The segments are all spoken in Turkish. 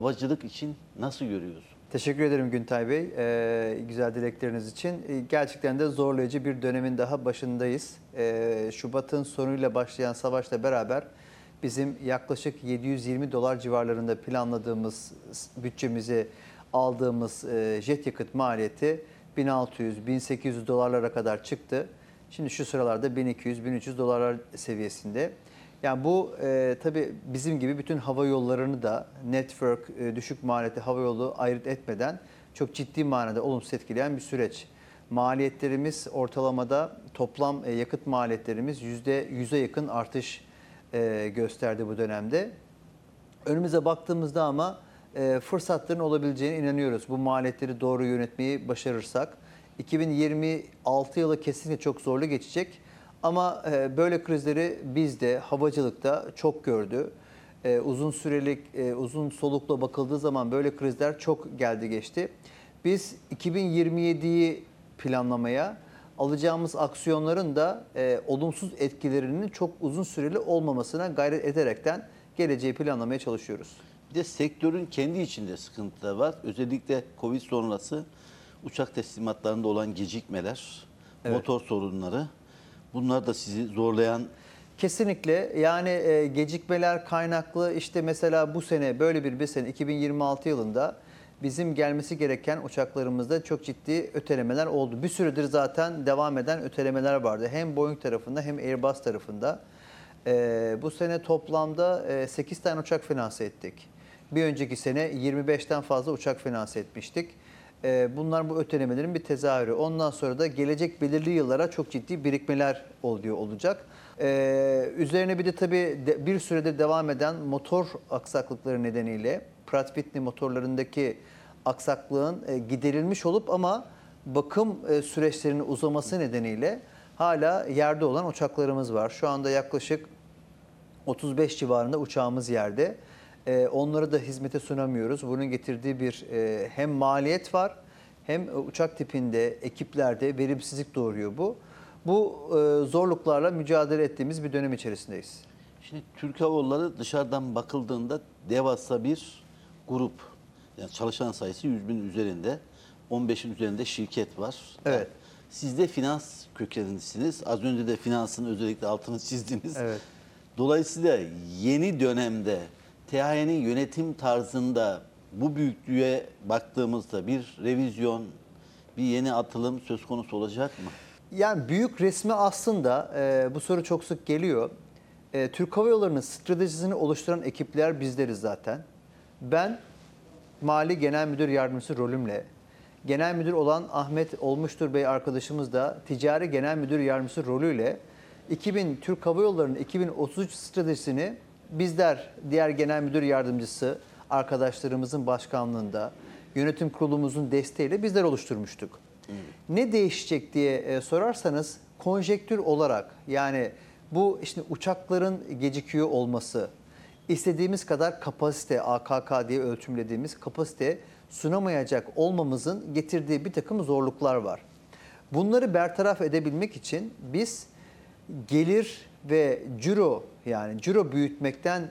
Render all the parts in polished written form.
Havacılık için nasıl görüyorsun? Teşekkür ederim Güntay Bey, güzel dilekleriniz için. Gerçekten de zorlayıcı bir dönemin daha başındayız. Şubat'ın sonuyla başlayan savaşla beraber bizim yaklaşık $720 civarlarında planladığımız bütçemizi aldığımız jet yakıt maliyeti 1600-1800 dolarlara kadar çıktı. Şimdi şu sıralarda 1200-1300 dolarlar seviyesinde. Yani bu tabii bizim gibi bütün hava yollarını da network, düşük maliyetli hava yolu ayırt etmeden çok ciddi manada olumsuz etkileyen bir süreç. Maliyetlerimiz ortalamada toplam yakıt maliyetlerimiz %100'e yakın artış gösterdi bu dönemde. Önümüze baktığımızda ama fırsatların olabileceğine inanıyoruz. Bu maliyetleri doğru yönetmeyi başarırsak. 2026 yılı kesinlikle çok zorlu geçecek. Ama böyle krizleri biz de havacılıkta çok gördü. Uzun sürelik, uzun solukla bakıldığı zaman böyle krizler çok geldi geçti. Biz 2027'yi planlamaya, alacağımız aksiyonların da olumsuz etkilerinin çok uzun süreli olmamasına gayret ederekten geleceği planlamaya çalışıyoruz. Bir de sektörün kendi içinde sıkıntılar var. Özellikle Covid sonrası uçak teslimatlarında olan gecikmeler, Evet. motor sorunları. Bunlar da sizi zorlayan. Kesinlikle yani gecikmeler kaynaklı işte mesela bu sene böyle bir sene 2026 yılında bizim gelmesi gereken uçaklarımızda çok ciddi ötelemeler oldu. Bir süredir zaten devam eden ötelemeler vardı. Hem Boeing tarafında hem Airbus tarafında. Bu sene toplamda 8 tane uçak finanse ettik. Bir önceki sene 25'ten fazla uçak finanse etmiştik. Bunlar bu ötelemelerin bir tezahürü. Ondan sonra da gelecek belirli yıllara çok ciddi birikmeler olacak. Üzerine bir de tabii bir süredir devam eden motor aksaklıkları nedeniyle Pratt Whitney motorlarındaki aksaklığın giderilmiş olup ama bakım süreçlerinin uzaması nedeniyle hala yerde olan uçaklarımız var. Şu anda yaklaşık 35 civarında uçağımız yerde. Onları da hizmete sunamıyoruz. Bunun getirdiği bir hem maliyet var hem uçak tipinde, ekiplerde verimsizlik doğuruyor bu. Bu zorluklarla mücadele ettiğimiz bir dönem içerisindeyiz. Şimdi Türk Hava Yolları dışarıdan bakıldığında devasa bir grup. Yani çalışan sayısı 100.000 üzerinde. 15'in üzerinde şirket var. Evet. Yani siz de finans kökenlisiniz. Az önce de finansın özellikle altını çizdiniz. Evet. Dolayısıyla yeni dönemde THY'nin yönetim tarzında bu büyüklüğe baktığımızda bir revizyon, bir yeni atılım söz konusu olacak mı? Yani büyük resmi aslında bu soru çok sık geliyor. Türk Hava Yolları'nın stratejisini oluşturan ekipler bizleriz zaten. Ben Mali Genel Müdür Yardımcısı rolümle, Genel Müdür olan Ahmet Olmuştur Bey arkadaşımız da Ticari Genel Müdür Yardımcısı rolüyle Türk Hava Yolları'nın 2033 stratejisini bizler, diğer Genel Müdür Yardımcısı arkadaşlarımızın başkanlığında, yönetim kurulumuzun desteğiyle bizler oluşturmuştuk. Ne değişecek diye sorarsanız konjektür olarak yani bu işte uçakların gecikiyor olması, istediğimiz kadar kapasite, AKK diye ölçümlediğimiz kapasite sunamayacak olmamızın getirdiği bir takım zorluklar var. Bunları bertaraf edebilmek için biz gelir ve ciro yani ciro büyütmekten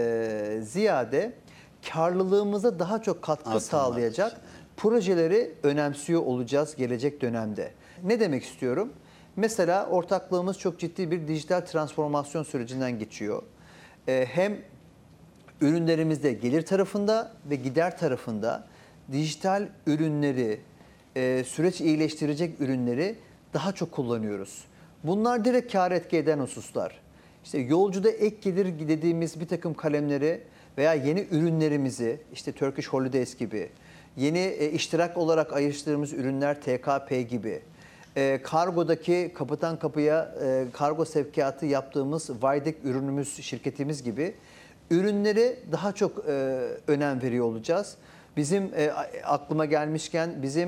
ziyade karlılığımıza daha çok katkı sağlayacak projeleri önemsiyor olacağız gelecek dönemde. Ne demek istiyorum? Mesela ortaklığımız çok ciddi bir dijital transformasyon sürecinden geçiyor. Hem ürünlerimizde gelir tarafında ve gider tarafında dijital ürünleri, süreç iyileştirecek ürünleri daha çok kullanıyoruz. Bunlar direkt kar etki eden hususlar. İşte yolcuda ek gelir dediğimiz bir takım kalemleri veya yeni ürünlerimizi, işte Turkish Holidays gibi, yeni iştirak olarak ayrıştırdığımız ürünler TKP gibi, kargodaki kapıdan kapıya kargo sevkiyatı yaptığımız Vaydek ürünümüz, şirketimiz gibi ürünleri daha çok önem veriyor olacağız. Bizim aklıma gelmişken bizim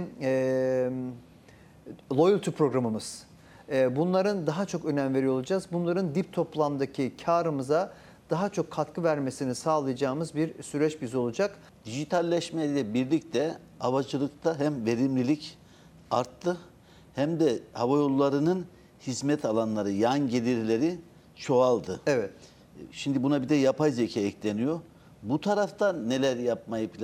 loyalty programımız. Bunların daha çok önem veriyor olacağız. Bunların dip toplamdaki karımıza daha çok katkı vermesini sağlayacağımız bir süreç biz olacak. Dijitalleşme ile birlikte havacılıkta hem verimlilik arttı hem de hava yollarının hizmet alanları, yan gelirleri çoğaldı. Evet. Şimdi buna bir de yapay zeka ekleniyor. Bu tarafta neler yapmayı